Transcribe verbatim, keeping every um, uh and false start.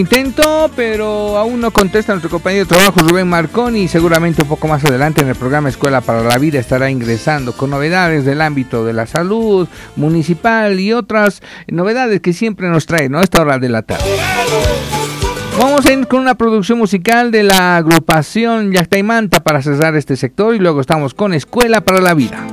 Intento, pero aún no contesta nuestro compañero de trabajo Rubén Marconi. Seguramente un poco más adelante en el programa Escuela para la Vida estará ingresando con novedades del ámbito de la salud municipal y otras novedades que siempre nos trae, ¿no? A esta hora de la tarde. Vamos a ir con una producción musical de la agrupación Llactaymanta para cerrar este sector y luego estamos con Escuela para la Vida.